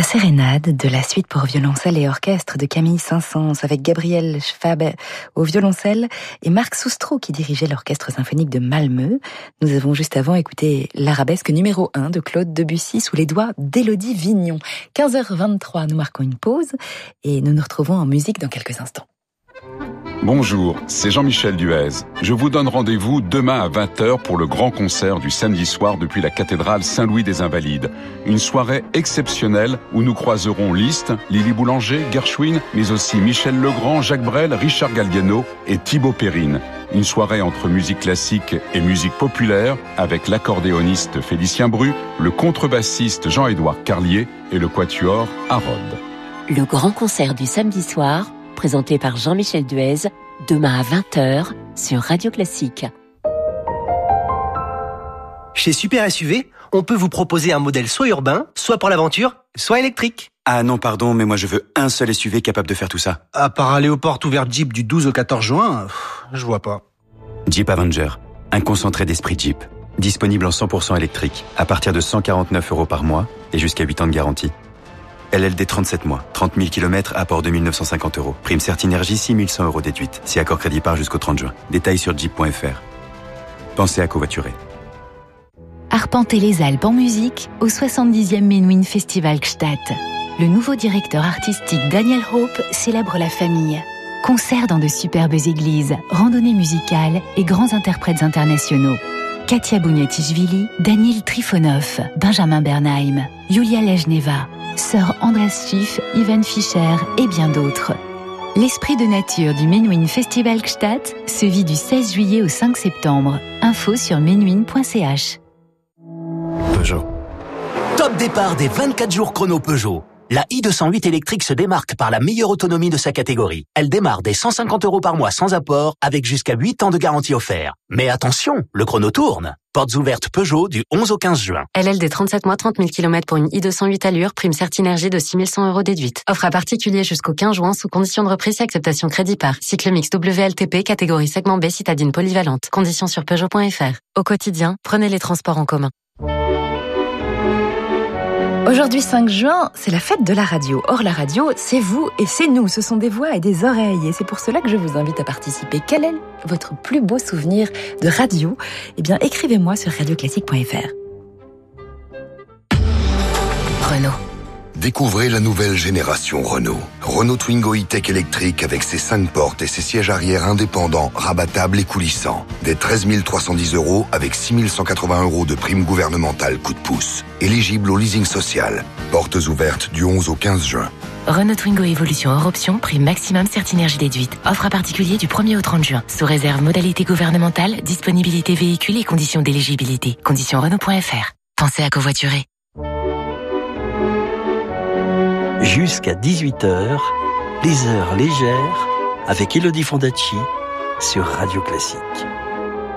sérénade de la suite pour violoncelle et orchestre de Camille Saint-Saëns avec Gabriel Schwab au violoncelle et Marc Soustro qui dirigeait l'orchestre symphonique de Malmö. Nous avons juste avant écouté l'arabesque numéro 1 de Claude Debussy sous les doigts d'Élodie Vignon. 15h23, nous marquons une pause et nous nous retrouvons en musique dans quelques instants. Bonjour, c'est Jean-Michel Duez. Je vous donne rendez-vous demain à 20h pour le grand concert du samedi soir depuis la cathédrale Saint-Louis des Invalides. Une soirée exceptionnelle où nous croiserons Liszt, Lily Boulanger, Gershwin, mais aussi Michel Legrand, Jacques Brel, Richard Galliano et Thibaut Perrine. Une soirée entre musique classique et musique populaire avec l'accordéoniste Félicien Bru, le contrebassiste Jean-Édouard Carlier et le quatuor Harrod. Le grand concert du samedi soir, présenté par Jean-Michel Duez, demain à 20h sur Radio Classique. Chez Super SUV, on peut vous proposer un modèle soit urbain, soit pour l'aventure, soit électrique. Ah non, pardon, mais moi je veux un seul SUV capable de faire tout ça. À part aller aux portes ouvertes Jeep du 12 au 14 juin, je vois pas. Jeep Avenger, un concentré d'esprit Jeep. Disponible en 100% électrique, à partir de 149 € par mois et jusqu'à 8 ans de garantie. LLD 37 mois, 30 000 km, apport de 1 950 €. Prime Certinergie, 6 100 € déduite. Si accord crédit part jusqu'au 30 juin. Détails sur jeep.fr. Pensez à covoiturer. Arpentez les Alpes en musique au 70e Menuhin Festival Gstaad. Le nouveau directeur artistique Daniel Hope célèbre la famille. Concerts dans de superbes églises, randonnées musicales et grands interprètes internationaux. Katia Bouniatichvili, Daniel Trifonov, Benjamin Bernheim, Yulia Lejneva, Sir Andras Schiff, Ivan Fischer et bien d'autres. L'esprit de nature du Menuhin Festival Gstaad se vit du 16 juillet au 5 septembre. Info sur menuhin.ch. Peugeot. Top départ des 24 jours chrono Peugeot. La i208 électrique se démarque par la meilleure autonomie de sa catégorie. Elle démarre dès 150 € par mois sans apport, avec jusqu'à 8 ans de garantie offerte. Mais attention, le chrono tourne. Portes ouvertes Peugeot du 11 au 15 juin. LLD 37 mois, 30 000 km pour une i208 allure, prime Certinergie de 6 100 € déduite. Offre à particulier jusqu'au 15 juin sous condition de reprise et acceptation crédit par. Cycle mix WLTP, catégorie segment B, citadine polyvalente. Conditions sur Peugeot.fr. Au quotidien, prenez les transports en commun. Aujourd'hui 5 juin, c'est la fête de la radio. Or la radio, c'est vous et c'est nous. Ce sont des voix et des oreilles. Et c'est pour cela que je vous invite à participer. Quel est votre plus beau souvenir de radio ? Eh bien, écrivez-moi sur radioclassique.fr. Renault. Découvrez la nouvelle génération Renault. Renault Twingo E-Tech électrique avec ses 5 portes et ses sièges arrière indépendants, rabattables et coulissants. Dès 13 310 € avec 6 180 € de prime gouvernementale coup de pouce. Éligible au leasing social. Portes ouvertes du 11 au 15 juin. Renault Twingo Evolution hors option, prime maximum Certinergie déduite. Offre à particulier du 1er au 30 juin. Sous réserve modalité gouvernementale, disponibilité véhicule et conditions d'éligibilité. Conditions Renault.fr. Pensez à covoiturer. Jusqu'à 18h, les heures légères avec Elodie Fondacci sur Radio Classique.